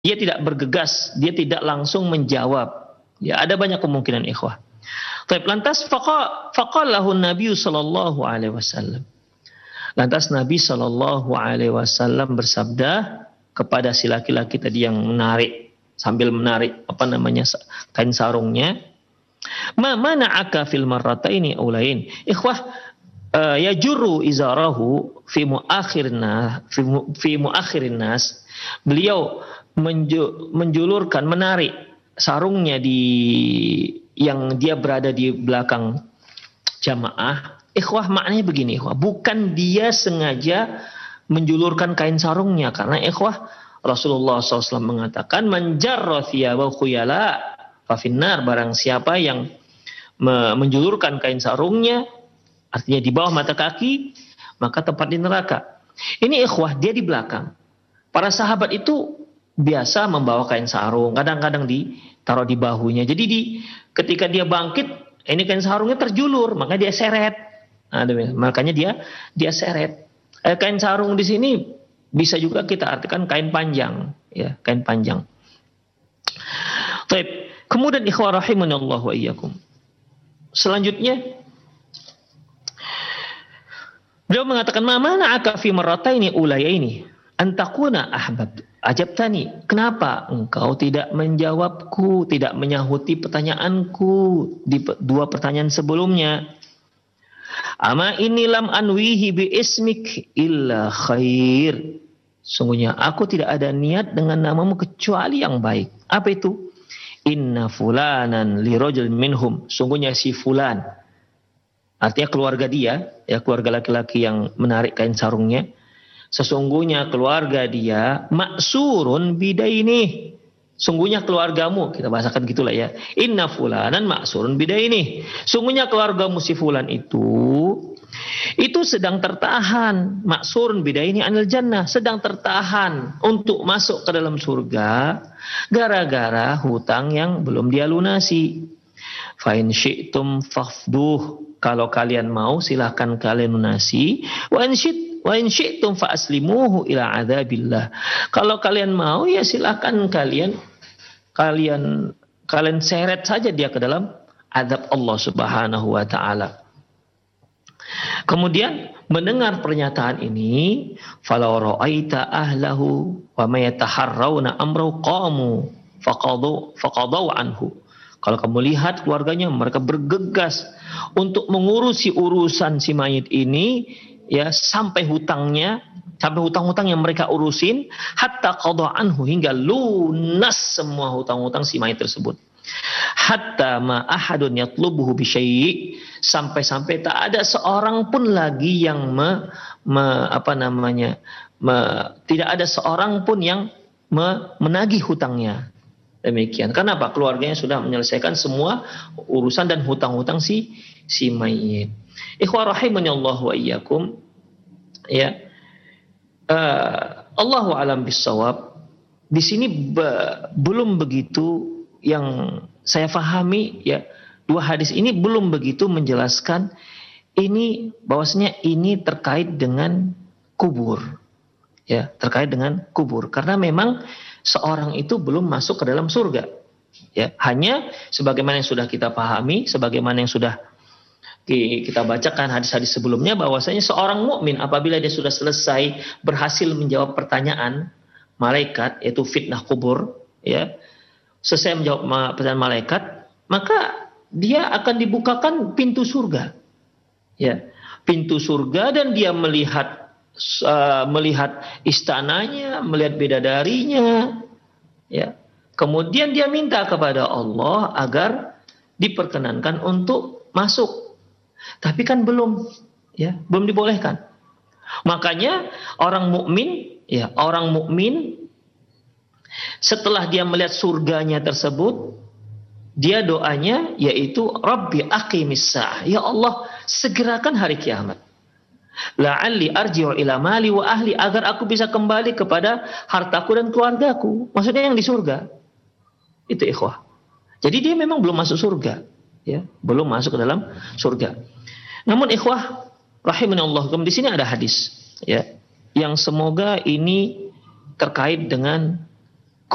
Dia tidak bergegas, dia tidak langsung menjawab. Ya, ada banyak kemungkinan ikhwah. Baik, lantas faqalahu Nabi sallallahu alaihi wasallam. Lantas Nabi sallallahu alaihi wasallam bersabda kepada si laki-laki tadi yang menarik sambil menarik kain sarungnya, "Ma mana'aka fil marrataini aulain?" Ikhwah, yajurru izarahu fi muakhirin nas. Beliau menjulurkan, menarik sarungnya yang dia berada di belakang jamaah. Ikhwah, maknanya begini, ikhwah, bukan dia sengaja menjulurkan kain sarungnya, karena ikhwah Rasulullah SAW mengatakan, "Man jarra thiyabahu khuyala fa finnar." Barang siapa yang menjulurkan kain sarungnya, artinya di bawah mata kaki, maka tempat di neraka. Ini ikhwah, dia di belakang. Para sahabat itu biasa membawa kain sarung, kadang-kadang ditaruh di bahunya. Jadi ketika dia bangkit, ini kain sarungnya terjulur, maka dia seret. Nah, makanya dia seret. Kain sarung di sini bisa juga kita artikan kain panjang, ya, kain panjang. Baik. Kemudian ikhwah rahimanallahu wa iyyakum. Selanjutnya beliau mengatakan, "Ma mana'aka fi marrataini ulayaini an takuna ajabtani." Kenapa engkau tidak menjawabku, tidak menyahuti pertanyaanku di dua pertanyaan sebelumnya? "Ama inni lam anwihi bi ismik illa khair." Sungguhnya aku tidak ada niat dengan namamu kecuali yang baik. Apa itu? "Inna fulanan li rajul minhum." Sungguhnya si fulan, artinya keluarga dia, ya, keluarga laki-laki yang menarik kain sarungnya. Sesungguhnya keluarga dia maksurun bidaini. Sungguhnya keluargamu, kita bahasakan gitulah ya. "Inna fulanan maksurun bidaini." Sungguhnya keluargamu si fulan itu sedang tertahan, maksurun bidaini anil jannah, sedang tertahan untuk masuk ke dalam surga gara-gara hutang yang belum dia lunasi. "Fa in syi'tum fafduh." Kalau kalian mau silahkan kalian lunasi. "Wa in syi'tum fa aslimuhu ila adzabillah." Kalau kalian mau ya silahkan kalian seret saja dia ke dalam azab Allah Subhanahu wa taala. Kemudian mendengar pernyataan ini, "Falau ra'aita ahlahu wa ma yataharrauna amrahu qamu faqadu anhu." Kalau kamu lihat keluarganya, mereka bergegas untuk mengurusi urusan si mayit ini, ya, sampai hutang-hutang yang mereka urusin, hatta qada anhu, hingga lunas semua hutang-hutang si mayit tersebut. Hatta ma ahadun yatlubuhu bi syai', sampai-sampai tak ada seorang pun lagi yang tidak ada seorang pun yang menagih hutangnya. Demikian. Kenapa? Keluarganya sudah menyelesaikan semua urusan dan hutang-hutang si mayit. Ikhwah rahimanallahu wa iyyakum. Ya. Allahu a'lam bissawab. Di sini belum begitu yang saya pahami, ya. Dua hadis ini belum begitu menjelaskan ini, bahwasanya ini terkait dengan kubur. Ya, terkait dengan kubur. Karena memang seorang itu belum masuk ke dalam surga. Ya, hanya sebagaimana yang sudah kita pahami, sebagaimana yang sudah kita bacakan hadis-hadis sebelumnya, bahwasanya seorang mukmin apabila dia sudah selesai berhasil menjawab pertanyaan malaikat, yaitu fitnah kubur, ya, selesai menjawab pertanyaan malaikat, maka dia akan dibukakan pintu surga, ya, pintu surga, dan dia melihat istananya, melihat bidadarinya, ya. Kemudian dia minta kepada Allah agar diperkenankan untuk masuk. Tapi kan belum, ya, belum dibolehkan. Makanya orang mukmin setelah dia melihat surganya tersebut, dia doanya yaitu, "Rabbi aqimis sa'ah." Ya Allah, segerakan hari kiamat. "La'alli arji'u ila mali wa ahli." Agar aku bisa kembali kepada hartaku dan keluargaku. Maksudnya yang di surga. Itu ikhwah. Jadi dia memang belum masuk surga, ya, belum masuk ke dalam surga. Namun ikhwah rahimanallah, di sini ada hadis, ya, yang semoga ini terkait dengan